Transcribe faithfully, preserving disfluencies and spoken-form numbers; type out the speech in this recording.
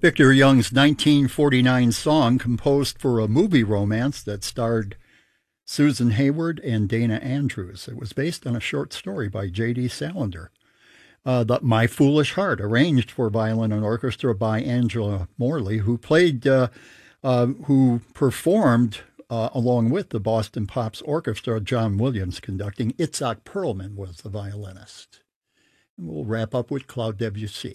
Victor Young's nineteen forty-nine song composed for a movie romance that starred Susan Hayward and Dana Andrews. It was based on a short story by J D Salinger. Uh, the My Foolish Heart, arranged for violin and orchestra by Angela Morley, who played, uh, uh, who performed uh, along with the Boston Pops Orchestra, John Williams conducting. Itzhak Perlman was the violinist. And we'll wrap up with Claude Debussy.